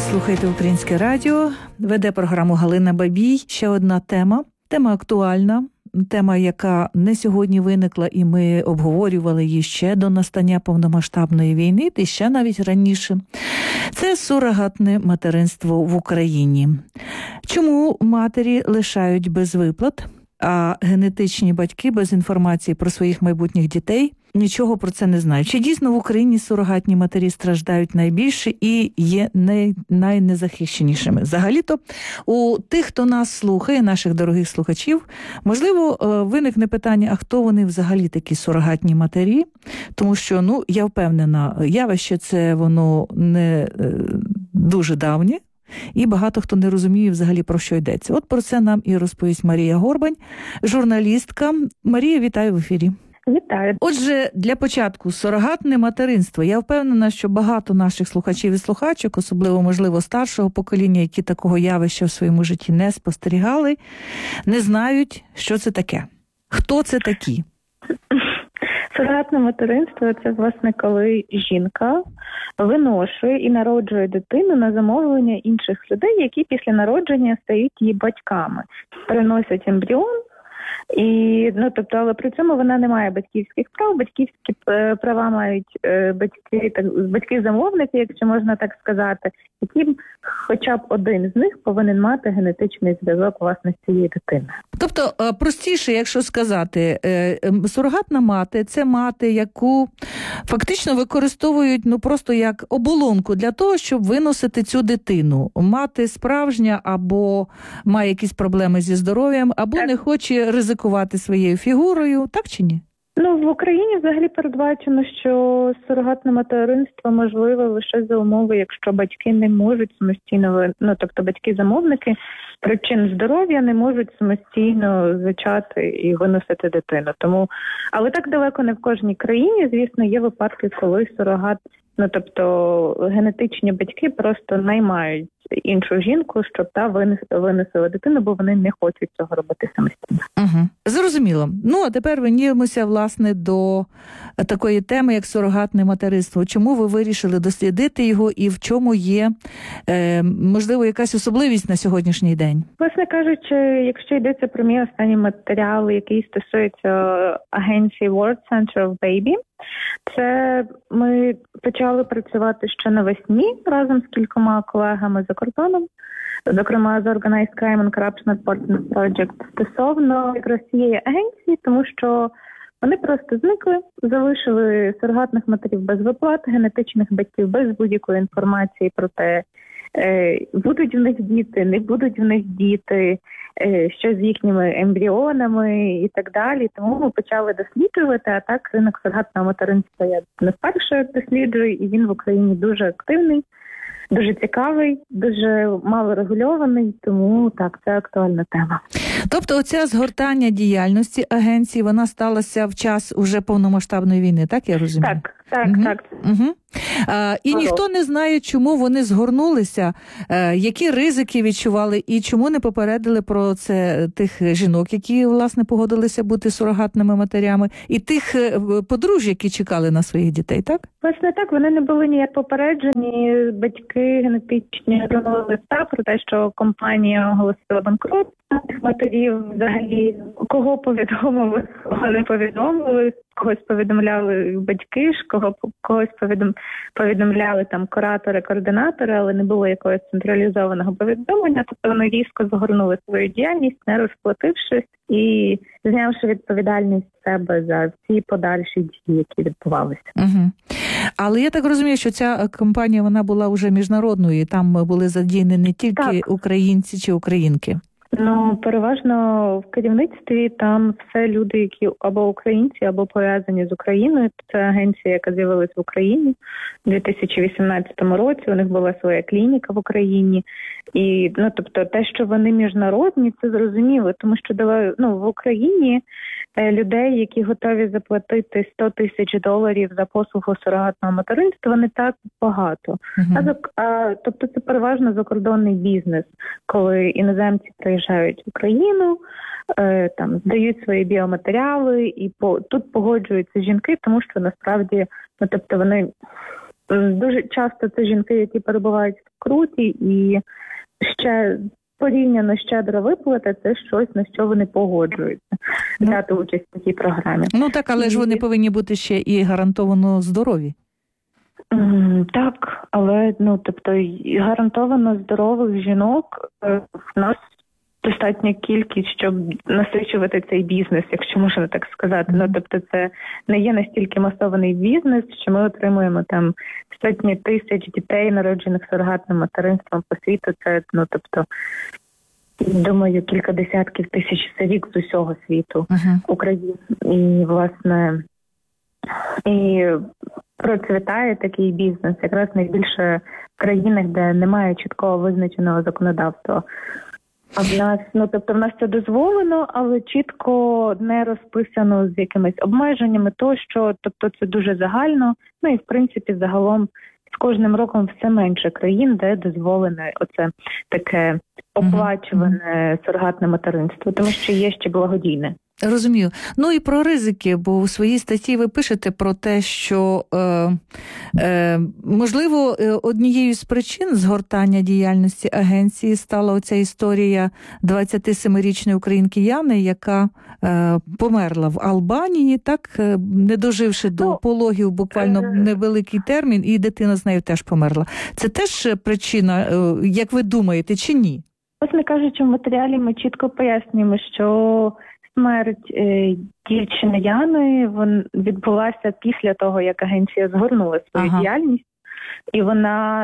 Слухайте Українське радіо, веде програму Галина Бабій. Ще одна тема. Тема актуальна, тема, яка не сьогодні виникла, і ми обговорювали її ще до настання повномасштабної війни, і ще навіть раніше. Це сурогатне материнство в Україні. Чому матері лишають без виплат, а генетичні батьки без інформації про своїх майбутніх дітей нічого про це не знають? Чи дійсно в Україні сурогатні матері страждають найбільше і є найнезахищенішими? Взагалі-то у тих, хто нас слухає, наших дорогих слухачів, можливо, виникне питання, а хто вони взагалі такі сурогатні матері? Тому що, я впевнена, явище це воно не дуже давнє, і багато хто не розуміє взагалі, про що йдеться. От про це нам і розповість Марія Горбань, журналістка. Марія, вітаю в ефірі. Вітаю. Отже, для початку, сурогатне материнство. Я впевнена, що багато наших слухачів і слухачок, особливо, можливо, старшого покоління, які такого явища в своєму житті не спостерігали, не знають, що це таке. Хто це такі? Сурогатне материнство – це, власне, коли жінка виношує і народжує дитину на замовлення інших людей, які після народження стають її батьками. Переносять ембріон, але при цьому вона не має батьківських прав. Батьківські права мають батьки-замовники, якщо можна так сказати, яким хоча б один з них повинен мати генетичний зв'язок, власне, з цією дитиною. Тобто, простіше, якщо сказати, сурогатна мати – це мати, яку фактично використовують просто як оболонку для того, щоб виносити цю дитину. Мати справжня або має якісь проблеми зі здоров'ям, або не хоче ризикувати своєю фігурою, так чи ні? В Україні взагалі передбачено, що сурогатне материнство можливе лише за умови, якщо батьки не можуть самостійно, тобто батьки-замовники з причин здоров'я не можуть самостійно зачати і виносити дитину. Але так далеко не в кожній країні, звісно, є випадки, коли сурогат, генетичні батьки просто наймають іншу жінку, щоб та винесла дитину, бо вони не хочуть цього робити самостійно. Угу. Зрозуміло. А тепер вернімося, власне, до такої теми, як сурогатне материнство. Чому ви вирішили дослідити його і в чому є, можливо, якась особливість на сьогоднішній день? Власне кажучи, якщо йдеться про мій останній матеріал, який стосується агенції World Center of Baby, це ми почали працювати ще навесні разом з кількома колегами за кордоном, зокрема з Organized Crime and Corruption Reporting Project, стосовно якраз цієї агенції, тому що вони просто зникли, залишили сурогатних матерів без виплат, генетичних батьків без будь-якої інформації про те, будуть в них діти, не будуть в них діти, що з їхніми ембріонами і так далі. Тому ми почали досліджувати, а так ринок сурогатного материнства я не вперше досліджую, і він в Україні дуже активний, дуже цікавий, дуже мало регульований, тому так, це актуальна тема. Тобто оця згортання діяльності агенції, вона сталася в час уже повномасштабної війни, так я розумію? Так. Угу. І ніхто не знає, чому вони згорнулися, які ризики відчували і чому не попередили про це тих жінок, які, власне, погодилися бути сурогатними матерями, і тих подружжя, які чекали на своїх дітей, так? Власне так, вони не були ніяк попереджені, батьки генетичні отримали листа про те, що компанія оголосила банкрутство цих матерів, взагалі, кого повідомили, кого не повідомили, когось повідомляли батьки, когось повідомляли там куратори, координатори, але не було якогось централізованого повідомлення, тобто вони різко загорнули свою діяльність, не розплатившись і знявши відповідальність з себе за всі подальші дії, які відбувалися. Угу. Але я так розумію, що ця компанія, вона була вже міжнародною, і там були задіяні не тільки українці чи українки. Переважно в керівництві там все люди, які або українці, або пов'язані з Україною. Це агенція, яка з'явилась в Україні у 2018 році. У них була своя клініка в Україні. І, тобто, те, що вони міжнародні, це зрозуміло, тому що в Україні людей, які готові заплатити $100 тисяч за послугу сурогатного материнства, не так багато. Тобто це переважно закордонний бізнес, коли іноземці приїжджають в Україну, там здають свої біоматеріали, і тут погоджуються жінки, тому що насправді, вони дуже часто це жінки, які перебувають в скруті, і ще порівняно щедра виплата – це щось, на що вони погоджуються взяти участь в цій програмі. Ну так, але ж вони повинні бути ще і гарантовано здорові. Так, але тобто і гарантовано здорових жінок в нас достатня кількість, щоб насичувати цей бізнес, якщо можна так сказати. Тобто це не є настільки масований бізнес, що ми отримуємо там сотні тисяч дітей, народжених сурогатним материнством по світу. Це, тобто, думаю, кілька десятків тисяч за рік з усього світу України. І, власне, і процвітає такий бізнес якраз найбільше в країнах, де немає чіткого визначеного законодавства. А в нас, тобто в нас це дозволено, але чітко не розписано з якимись обмеженнями тощо, тобто це дуже загально. І в принципі загалом з кожним роком все менше країн, де дозволене оце таке оплачуване сурогатне материнство, тому що є ще благодійне. Розумію. Ну і про ризики, бо у своїй статті ви пишете про те, що, можливо, однією з причин згортання діяльності агенції стала оця історія 27-річної українки Яни, яка померла в Албанії, так, не доживши до пологів буквально невеликий термін, і дитина з нею теж померла. Це теж причина, як ви думаєте, чи ні? Власне кажучи, в матеріалі ми чітко пояснюємо, що смерть дівчини Яни відбулася після того, як агенція згорнула свою діяльність. І вона,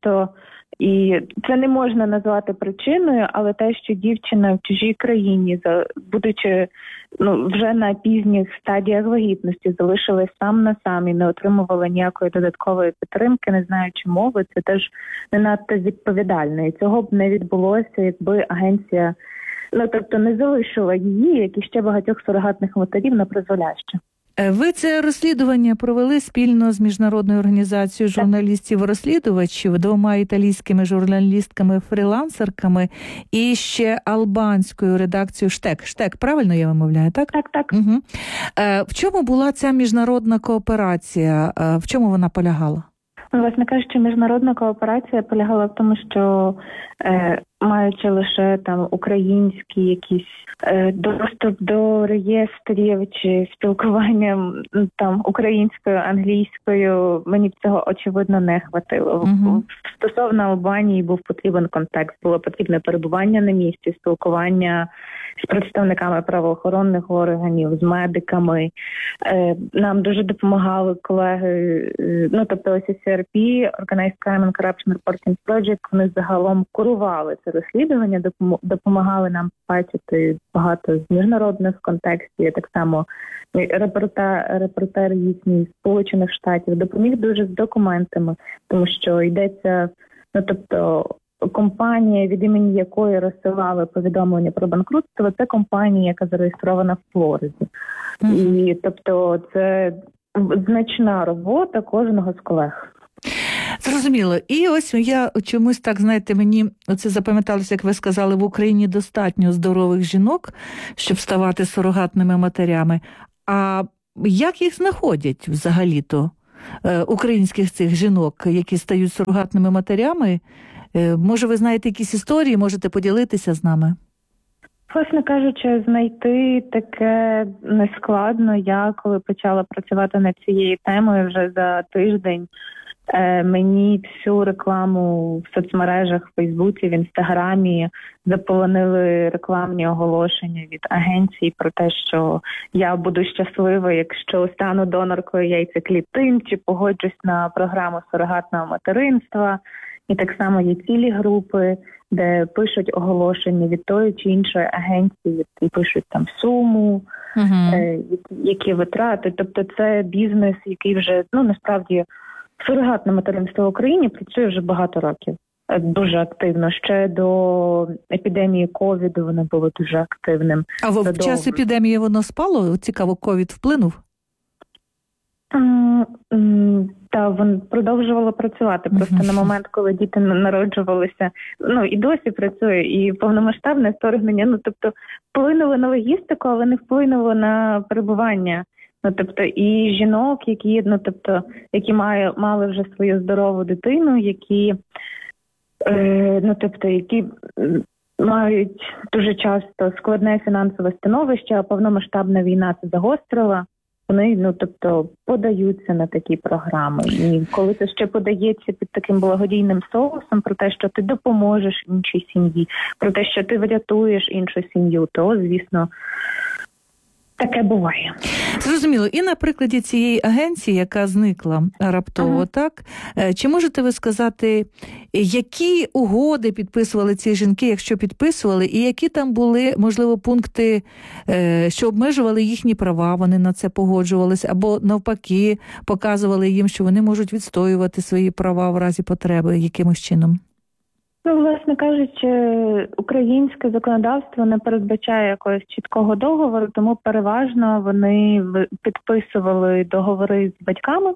і це не можна назвати причиною, але те, що дівчина в чужій країні, будучи вже на пізніх стадіях вагітності, залишилась сам на сам і не отримувала ніякої додаткової підтримки, не знаючи мови, це теж не надто відповідально. І цього б не відбулося, якби агенція не залишила її, як і ще багатьох сурогатних матерів, на призволяще. Ви це розслідування провели спільно з Міжнародною організацією журналістів-розслідувачів, 2 італійськими журналістками-фрілансерками і ще албанською редакцією «Штек». «Штек», правильно я вимовляю, так? Так. Угу. В чому була ця міжнародна кооперація? В чому вона полягала? Власне кажучи, міжнародна кооперація полягала в тому, що маючи лише там український якийсь доступ до реєстрів чи спілкування там українською, англійською, мені б цього очевидно не хватило. Стосовно Албанії був потрібен контекст, було потрібне перебування на місці, спілкування з представниками правоохоронних органів, з медиками. Нам дуже допомагали колеги, тобто OCCRP, Organized Crime and Corruption Reporting Project, вони загалом курували це розслідування, допомагали нам бачити багато з міжнародних контекстів, так само репортер їхній з Сполучених Штатів допоміг дуже з документами, тому що йдеться, компанія, від імені якої розсилали повідомлення про банкрутство, це компанія, яка зареєстрована в Флориді. І, це значна робота кожного з колег. Зрозуміло. І ось я чомусь так, мені оце запам'яталося, як ви сказали, в Україні достатньо здорових жінок, щоб ставати сурогатними матерями. А як їх знаходять взагалі-то, українських цих жінок, які стають сурогатними матерями? Може, ви знаєте якісь історії, можете поділитися з нами? Власне кажучи, знайти таке нескладно. Я, коли почала працювати над цією темою, вже за тиждень мені всю рекламу в соцмережах, в Фейсбуці, в Інстаграмі заполонили рекламні оголошення від агенцій про те, що я буду щаслива, якщо стану доноркою яйцеклітин, чи погоджусь на програму сурогатного материнства. І так само є цілі групи, де пишуть оголошення від тої чи іншої агенції, і пишуть там суму, які витрати. Тобто це бізнес, який вже, насправді, сурогатне материнство в Україні працює вже багато років. Дуже активно. Ще до епідемії ковіду воно було дуже активним. А в час епідемії воно спало? Цікаво, ковід вплинув? Так, воно продовжувало працювати. Просто на момент, коли діти народжувалися, і досі працює, і повномасштабне вторгнення, вплинуло на логістику, але не вплинуло на перебування Ну, тобто, і жінок, які мали вже свою здорову дитину, які мають дуже часто складне фінансове становище, а повномасштабна війна це загострила. Вони, подаються на такі програми. І коли це ще подається під таким благодійним соусом про те, що ти допоможеш іншій сім'ї, про те, що ти врятуєш іншу сім'ю, то, звісно, таке буває. Зрозуміло. І на прикладі цієї агенції, яка зникла раптово, так? Чи можете ви сказати, які угоди підписували ці жінки, якщо підписували, і які там були, можливо, пункти, що обмежували їхні права, вони на це погоджувалися, або навпаки показували їм, що вони можуть відстоювати свої права в разі потреби якимось чином? Ну, власне кажучи, українське законодавство не передбачає якогось чіткого договору, тому переважно вони підписували договори з батьками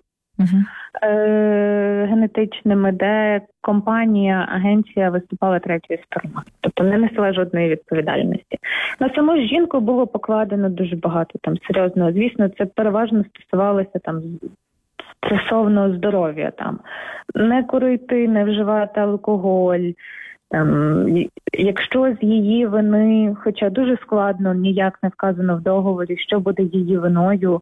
генетичними, де компанія, агенція виступала третьою стороною. Тобто не несла жодної відповідальності. На саму жінку було покладено дуже багато там серйозного. Звісно, це переважно стосувалося там стосовно здоров'я, там не курити, не вживати алкоголь. Якщо з її вини, хоча дуже складно, ніяк не вказано в договорі, що буде її виною,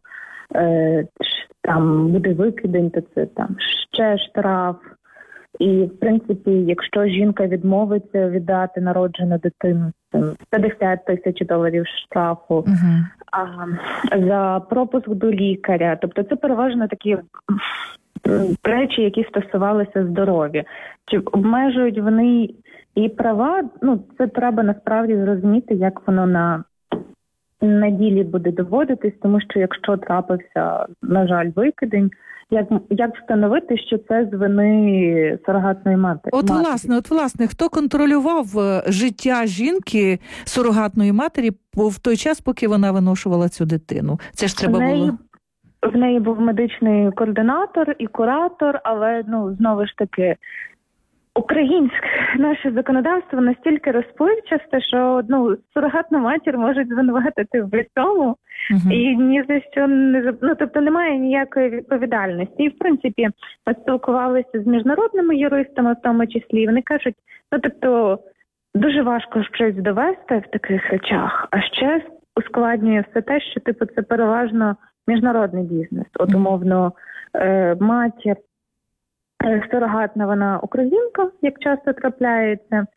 там буде викидень, то це там ще штраф. І, в принципі, якщо жінка відмовиться віддати народжену дитину, $50 тисяч штрафу, а за пропуск до лікаря. Тобто це переважно такі речі, які стосувалися здоров'я. Чи обмежують вони і права? Ну, це треба насправді зрозуміти, як воно на ділі буде доводитись, тому що якщо трапився, на жаль, викидень, як встановити, що це з вини сурогатної матері? От власне, хто контролював життя жінки сурогатної матері в той час, поки вона виношувала цю дитину? Це ж треба було. В неї був медичний координатор і куратор, але, знову ж таки, українське наше законодавство настільки розпливчасте, що сурогатну матір можуть звинуватити в цьому, і ні за що немає ніякої відповідальності. І, в принципі, ми спілкувалися з міжнародними юристами в тому числі, і вони кажуть, дуже важко щось довести в таких речах, а ще ускладнює все те, що, це переважно міжнародний бізнес. От, умовно, матір сурогатна, вона українка, як часто трапляється.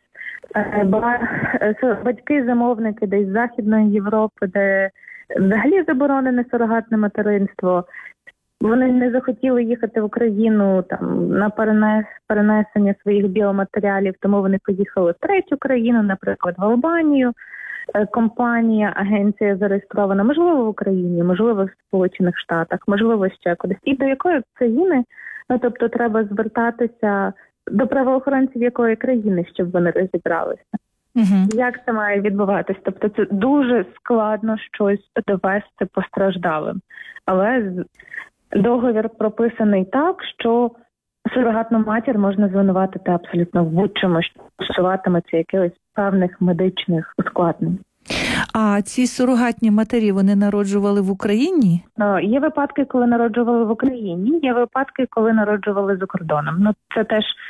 Батьки-замовники десь з Західної Європи, де взагалі заборонене сурогатне материнство. Вони не захотіли їхати в Україну на перенесення своїх біоматеріалів, тому вони поїхали в третю країну, наприклад, в Албанію. Компанія, агенція зареєстрована, можливо, в Україні, можливо, в Сполучених Штатах, можливо, ще кудись. І до якої країни, треба звертатися до правоохоронців якої країни, щоб вони розібралися. Як це має відбуватись? Тобто це дуже складно щось довести постраждалим. Але договір прописаний так, що сурогатну матір можна звинуватити абсолютно в будь-чому, що стосуватиметься якихось певних медичних ускладнень. А ці сурогатні матері, вони народжували в Україні? Є випадки, коли народжували в Україні, є випадки, коли народжували за кордоном. Це теж